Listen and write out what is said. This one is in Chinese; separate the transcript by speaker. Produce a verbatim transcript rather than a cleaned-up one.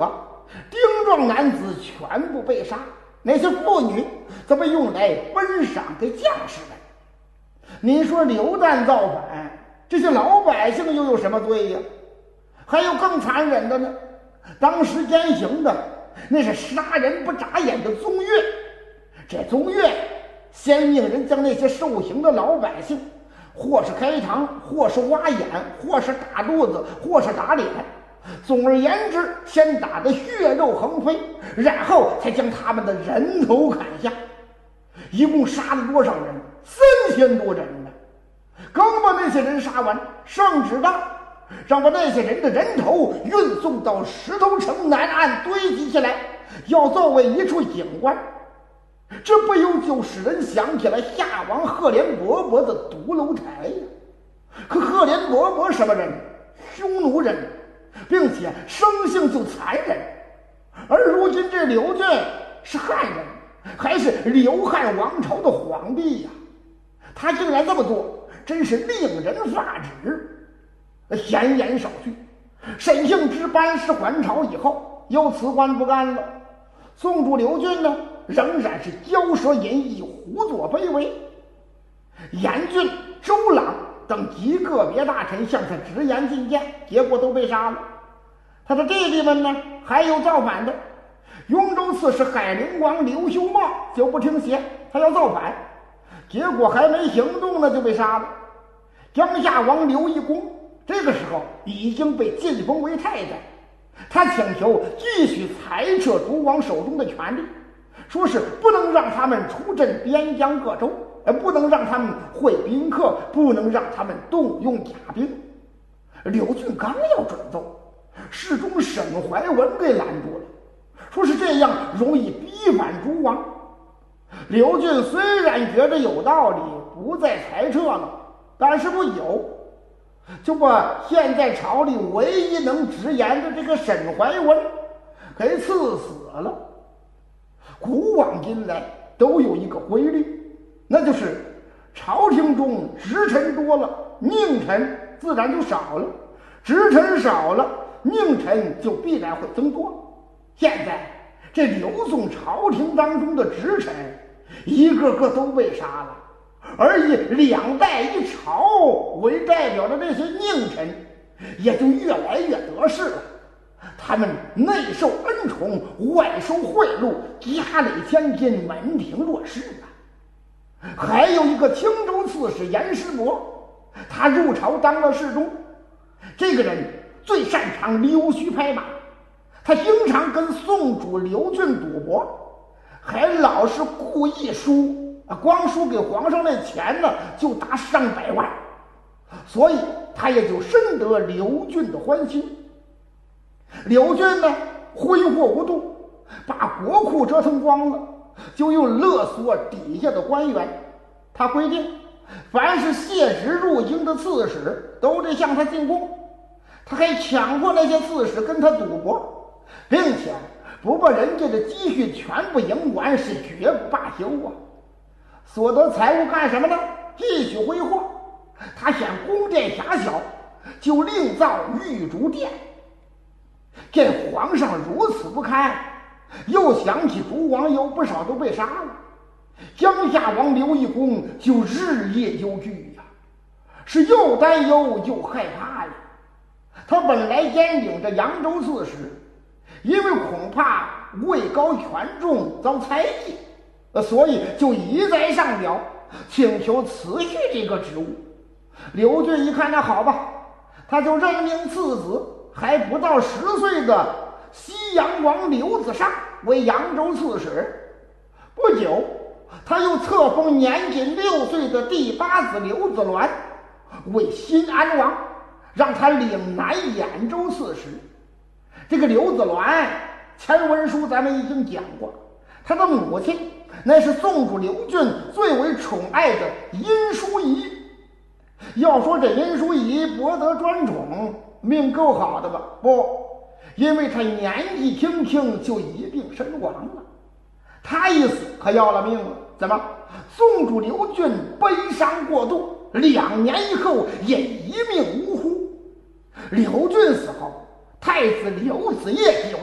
Speaker 1: 个丁壮男子全部被杀，那些妇女则被用来分赏给将士们。你说刘旦造反，这些老百姓又有什么罪呀？还有更残忍的呢，当时监刑的那是杀人不眨眼的宗岳。这宗岳先命人将那些受刑的老百姓，或是开膛，或是挖眼，或是打肚子，或是打脸，总而言之，先打得血肉横飞，然后才将他们的人头砍下。一共杀了多少人？三千多人呢。刚把那些人杀完，圣旨到，让把那些人的人头运送到石头城南岸堆积起来，要作为一处景观。这不由就使人想起了夏王赫连勃勃的独楼台呀。可赫连勃勃什么人？匈奴人，并且生性就残忍。而如今这刘俊是汉人，还是刘汉王朝的皇帝呀，他竟然这么做，真是令人发指。闲言少叙，沈庆之班师还朝以后，又辞官不干了。宋主刘俊呢，仍然是骄奢淫逸，胡作非为。严俊、周朗等极个别大臣向他直言进谏，结果都被杀了。他的弟弟们呢，还有造反的。雍州刺史海陵王刘修茂就不听邪，他要造反，结果还没行动呢就被杀了。江夏王刘义公这个时候已经被晋封为太宰，他请求继续裁撤诸王手中的权力，说是不能让他们出镇边疆各州，不能让他们会宾客，不能让他们动用甲兵。刘俊刚要准奏，侍中沈怀文给拦住了，说是这样容易逼反诸王。刘俊虽然觉得有道理，不再裁撤了，但是不久就把现在朝里唯一能直言的这个沈怀文给赐死了。古往今来都有一个规律，那就是朝廷中直臣多了，佞臣自然就少了，直臣少了，佞臣就必然会增多。现在这刘宋朝廷当中的直臣一个个都被杀了，而以两代一朝为代表的这些佞臣也就越来越得势了。他们内受恩宠，外收贿赂，家累千金，门庭若市啊。还有一个青州刺史严师伯，他入朝当了侍中。这个人最擅长溜须拍马，他经常跟宋主刘俊赌博，还老是故意输，光输给皇上那钱呢就达上百万，所以他也就深得刘俊的欢心。刘俊呢挥霍无度，把国库折腾光了，就又勒索底下的官员。他规定凡是卸职入京的刺史都得向他进贡，他还强迫那些刺史跟他赌博，并且不把人家的积蓄全部赢完是绝不罢休啊。所得财物干什么呢？继续挥霍。他嫌宫殿狭小，就另造玉竹殿。见皇上如此不堪，又想起诸王有不少都被杀了，江夏王刘义公就日夜忧惧呀，是又担忧又害怕呀。他本来兼领着扬州刺史，因为恐怕位高权重遭猜忌，所以就一再上表请求辞去这个职务。刘俊一看，那好吧，他就任命次子还不到十岁的西阳王刘子尚为扬州刺史。不久，他又册封年仅六岁的第八子刘子鸾为新安王，让他领南兖州刺史。这个刘子鸾前文书咱们已经讲过，他的母亲那是宋主刘俊最为宠爱的殷淑仪。要说这殷淑仪博得专宠，命够好的吧？不，因为他年纪轻轻就一病身亡了。他一死可要了命了。怎么？宋主刘俊悲伤过度，两年以后也一命呜呼。刘俊死后，太子刘子业继位，